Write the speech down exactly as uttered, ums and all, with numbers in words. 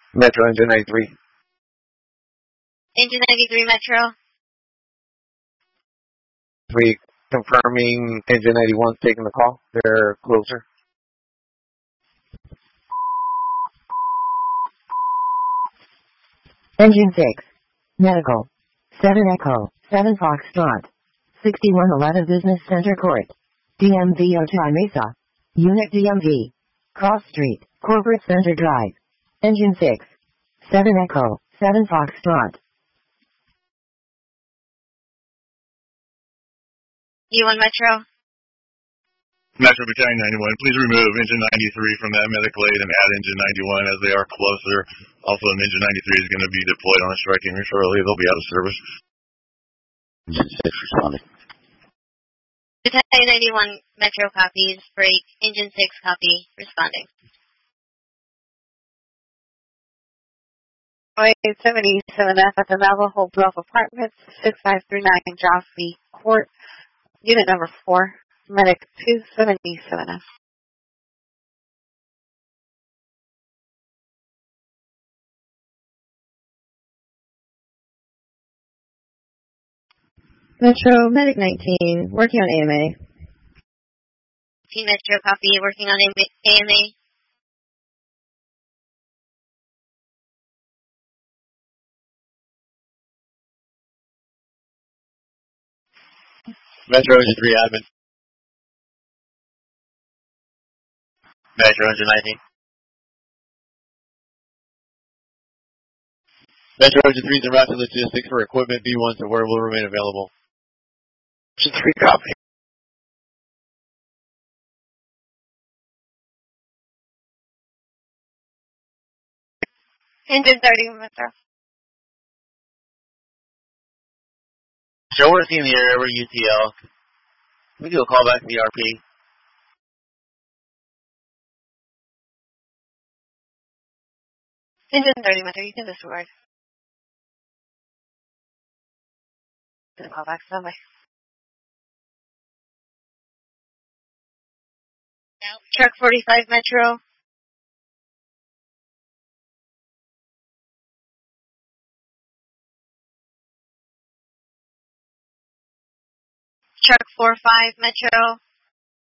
Metro Engine ninety-three. Engine ninety-three Metro. Three confirming Engine ninety-one taking the call. They're closer. Engine six. Medical. seven Echo. seven Foxtrot. sixty-one eleven Business Center Court. D M V Otay Mesa. Unit D M V. Cross Street. Corporate Center Drive. Engine six. seven Echo. seven Foxtrot. D one Metro. Metro Battalion ninety-one, please remove Engine ninety-three from that medical aid and add Engine ninety-one as they are closer. Also, Engine ninety-three is going to be deployed on a striking shortly. They'll be out of service. Engine six responding. Battalion ninety-one Metro copies. Break. Engine six copy. Responding. seventy-seven F at the Navajo Bluff Apartments, six five three nine Joffrey Court, Unit number four, Medic two seventy-seven F. Metro Medic nineteen, working on A M A. Team Metro copy. Working on A M A. Metro Engine three admin. Metro Engine nineteen. Metro Engine three is en route to logistics for equipment B one, so where will remain available. Engine three copy. Engine thirty Metro. Show we're seeing the area over U T L. We do a call back to the R P. Engine thirty Metro. You can disregard. Gonna call back somewhere. Truck forty-five Metro. Truck four five Metro.